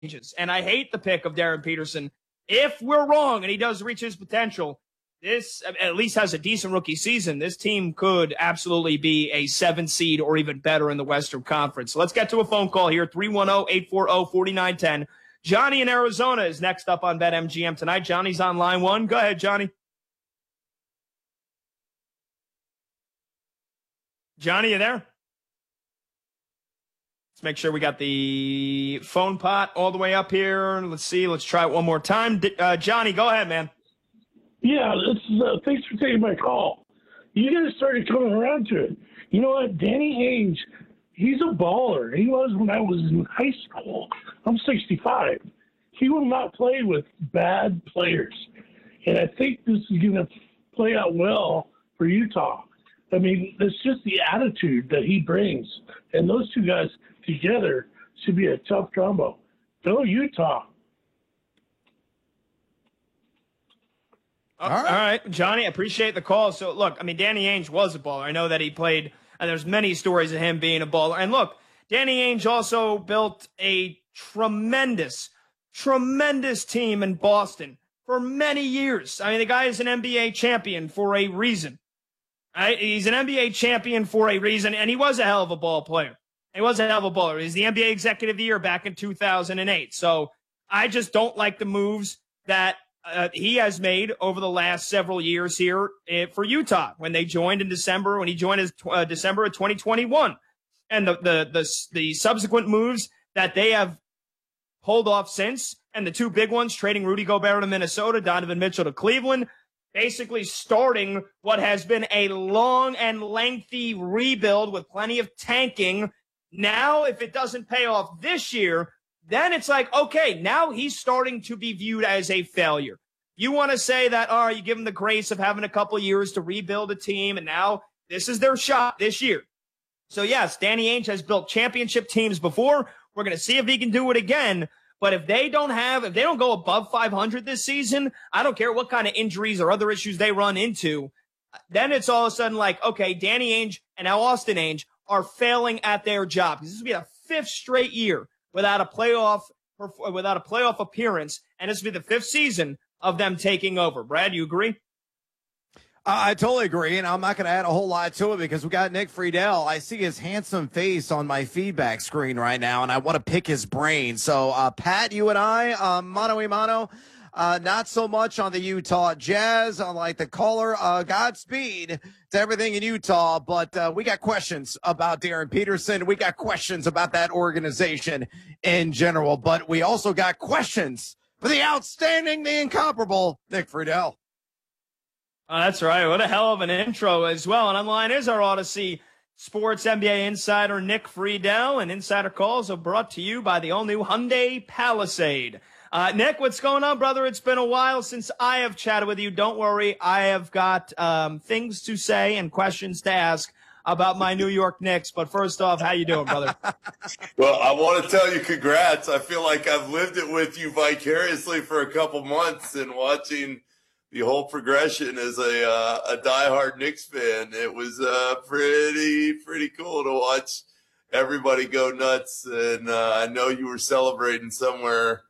changes. And I hate the pick of Darren Peterson. If we're wrong and he does reach his potential, this at least has a decent rookie season. This team could absolutely be a 7 seed or even better in the Western Conference. So let's get to a phone call here, 310-840-4910. Johnny in Arizona is next up on BetMGM tonight. Johnny's on line 1. Go ahead, Johnny. Johnny, you there? Let's make sure we got the phone pot all the way up here. Let's see. Let's try it one more time. Johnny, go ahead, man. Yeah, thanks for taking my call. You guys started coming around to it. You know what? Danny Ainge, he's a baller. He was when I was in high school. I'm 65. He will not play with bad players. And I think this is going to play out well for Utah. I mean, it's just the attitude that he brings. And those two guys together should be a tough combo. Go Utah. All right, Johnny, I appreciate the call. So, look, I mean, Danny Ainge was a baller. I know that he played, and there's many stories of him being a baller. And look, Danny Ainge also built a tremendous team in Boston for many years. I mean, the guy is an NBA champion for a reason. Right? He's an NBA champion for a reason, and he was a hell of a ball player. He was a hell of a baller. He's the NBA Executive of the Year back in 2008. So I just don't like the moves that he has made over the last several years here for Utah when they joined in December, when he joined in December of 2021. And the subsequent moves that they have pulled off since, and the two big ones, trading Rudy Gobert to Minnesota, Donovan Mitchell to Cleveland, basically starting what has been a long and lengthy rebuild with plenty of tanking. Now, if it doesn't pay off this year, then it's like, okay, now he's starting to be viewed as a failure. You want to say that, all right, you give him the grace of having a couple of years to rebuild a team, and now this is their shot this year. So, yes, Danny Ainge has built championship teams before. We're going to see if he can do it again. But if they don't go above 500 this season, I don't care what kind of injuries or other issues they run into, then it's all of a sudden like, okay, Danny Ainge and now Austin Ainge are failing at their job. This will be the 5th straight year without a playoff appearance, and this will be the 5th season of them taking over. Brad, you agree? I totally agree, and I'm not going to add a whole lot to it because we got Nick Friedel. I see his handsome face on my feedback screen right now, and I want to pick his brain. So, Pat, you and I, mano a mano, not so much on the Utah Jazz. Unlike the caller, Godspeed to everything in Utah, but we got questions about Darren Peterson. We got questions about that organization in general, but we also got questions for the outstanding, the incomparable Nick Friedel. Oh, that's right. What a hell of an intro as well. And online is our Odyssey Sports NBA insider, Nick Friedel. And Insider Calls are brought to you by the all-new Hyundai Palisade. Nick, what's going on, brother? It's been a while since I have chatted with you. Don't worry. I have got things to say and questions to ask about my New York Knicks. But first off, how you doing, brother? Well, I want to tell you congrats. I feel like I've lived it with you vicariously for a couple months and watching the whole progression as a diehard Knicks fan. It was pretty cool to watch everybody go nuts. And I know you were celebrating somewhere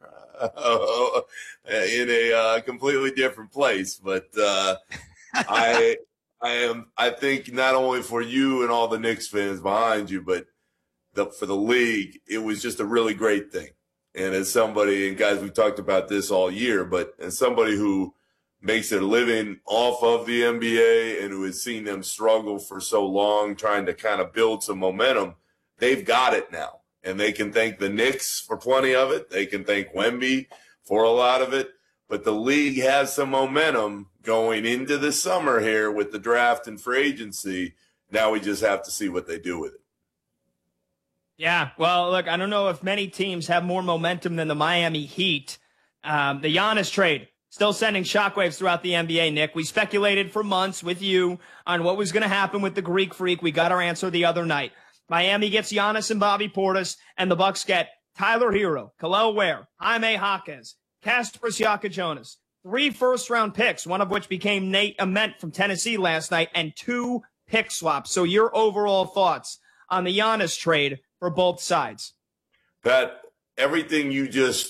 in a completely different place. But I think not only for you and all the Knicks fans behind you, but for the league, it was just a really great thing. And as somebody, and guys, we've talked about this all year, but as somebody who makes a living off of the NBA and who has seen them struggle for so long trying to kind of build some momentum, they've got it now. And they can thank the Knicks for plenty of it. They can thank Wemby for a lot of it. But the league has some momentum going into the summer here with the draft and free agency. Now we just have to see what they do with it. Yeah, well, look, I don't know if many teams have more momentum than the Miami Heat. The Giannis trade still sending shockwaves throughout the NBA, Nick. We speculated for months with you on what was going to happen with the Greek Freak. We got our answer the other night. Miami gets Giannis and Bobby Portis, and the Bucks get Tyler Hero, Kel'el Ware, Jaime Jaquez, Kasper Siaka-Jonas, 3 first-round picks, one of which became Nate Ament from Tennessee last night, and 2 pick swaps. So your overall thoughts on the Giannis trade for both sides? Pat, everything you just